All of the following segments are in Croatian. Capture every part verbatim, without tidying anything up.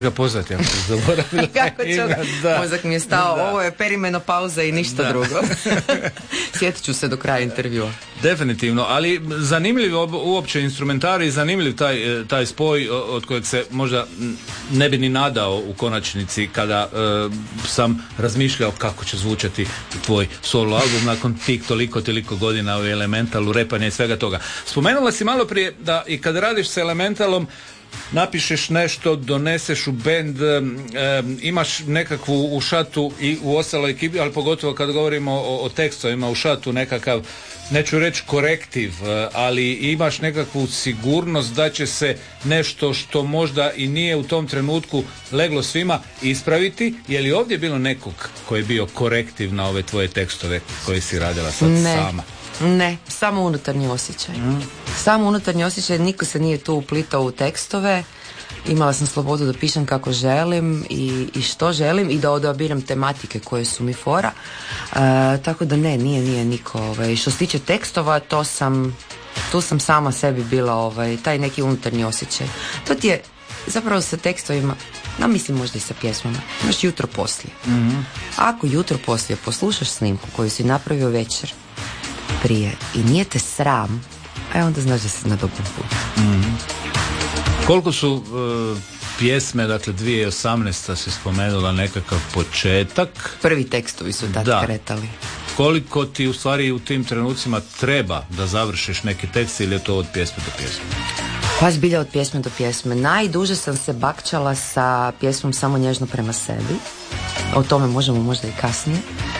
ga pozvati, ako se zaboravila. Kako ću, mozak mi je stao, da. Ovo je perimenopauza i ništa da. drugo. Sjetit ću se do kraja intervjua. Definitivno, ali zanimljiv uopće instrumentarij, zanimljiv taj, taj spoj od kojeg se možda ne bi ni nadao u konačnici kada uh, sam razmišljao kako će zvučati tvoj solo album nakon tih toliko, toliko godina u Elementalu, repanja i svega toga. Spomenula si malo prije da i kad radiš s Elementalom napišeš nešto, doneseš u bend, e, imaš nekakvu u šatu i u ostaloj ekipi, ali pogotovo kad govorimo o, o tekstovima u šatu nekakav, neću reći korektiv, ali imaš nekakvu sigurnost da će se nešto što možda i nije u tom trenutku leglo svima ispraviti. Je li ovdje bilo nekog koji je bio korektiv na ove tvoje tekstove koje si radila sad ne. sama? Ne, samo unutarnji osjećaj. Mm. Samo unutarnji osjećaj, niko se nije tu uplitao u tekstove. Imala sam slobodu da pišem kako želim i, i što želim i da odabiram tematike koje su mi fora. E, tako da ne, nije, nije niko. Ovaj. Što se tiče tekstova, to sam, tu sam sama sebi bila ovaj, taj neki unutarnji osjećaj. To ti je zapravo sa tekstovima, no mislim možda i sa pjesmama, imaš jutro poslije. Mm-hmm. Ako jutro poslije poslušaš snimku koju si napravio večer prije i nije te sram, a onda znaš da si na dobrom putu. Mm-hmm. Koliko su uh, pjesme, dakle dvije tisuće osamnaesta si spomenula nekakav početak. Prvi tekstovi su tad da. kretali. Koliko ti u stvari u tim trenucima treba da završiš neki tekst ili je to od pjesme do pjesme? Pa zbilja od pjesme do pjesme. Najduže sam se bakčala sa pjesmom Samo nježno prema sebi. O tome možemo možda i kasnije.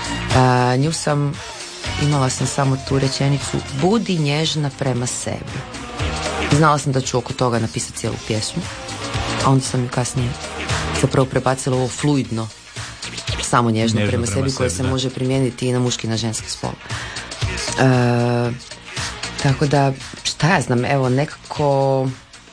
Uh, nju sam imala sam samo tu rečenicu budi nježna prema sebi. Znala sam da ću oko toga napisati cijelu pjesmu, a onda sam ju kasnije zapravo prebacila ovo fluidno samo nježno, nježno prema, prema sebi, koje se da. može primijeniti i na muški i na ženski spol. E, tako da, šta ja znam, evo nekako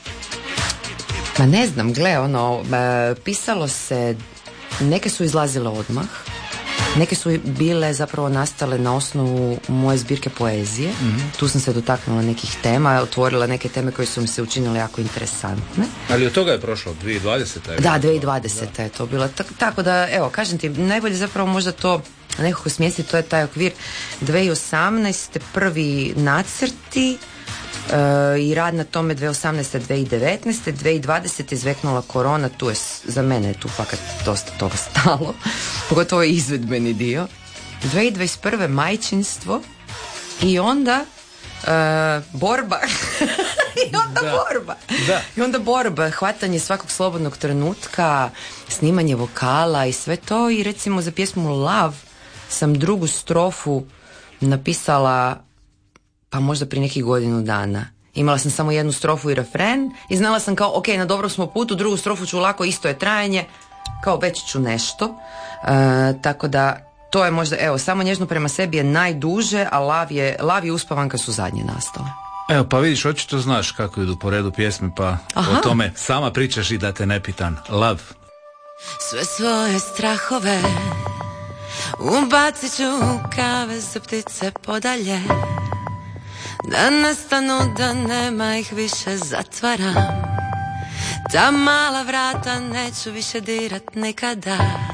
ma ne znam, gle, ono e, pisalo se, neke su izlazile odmah, neke su bile zapravo nastale na osnovu moje zbirke poezije. Mm-hmm. Tu sam se dotaknula nekih tema, otvorila neke teme koje su mi se učinile jako interesantne. Ali od toga je prošlo dvije tisuće dvadeseta. Je da, dvije tisuće dvadeseta da. je to bilo. Tak, tako da, evo, kažem ti, najbolje zapravo možda to nekako smjestiti, to je taj okvir dvije tisuće osamnaeste prvi nacrti uh, i rad na tome dvije tisuće osamnaeste dvije tisuće devetnaeste dvije tisuće dvadesete izveknula korona, tu je, za mene je tu fakat dosta toga stalo, pogotovo je izvedbeni dio. dvije tisuće dvadeset prve majčinstvo i onda uh, borba i onda da. borba da. i onda borba, hvatanje svakog slobodnog trenutka, snimanje vokala i sve to. I recimo za pjesmu Love sam drugu strofu napisala pa možda prije nekih godinu dana. Imala sam samo jednu strofu i refren i znala sam kao, ok, na dobrom smo putu, drugu strofu ću lako, isto je trajanje, kao već ću nešto. Uh, tako da to je možda, evo, Samo nježno prema sebi je najduže, a Lav je, Lav i Uspavanka su zadnje nastale. Evo, pa vidiš, očito znaš kako idu po redu pjesme, pa Aha. o tome sama pričaš i da te ne pitan. Lav. Sve svoje strahove ubacit ću u kave za ptice podalje, da nestanu, da nema ih više, zatvaram ta mala vrata, neću više dirat nikada.